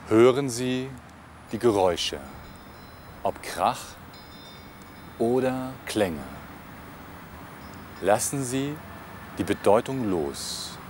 Hören Sie die Geräusche, ob Krach oder Klänge. Lassen Sie die Bedeutung los.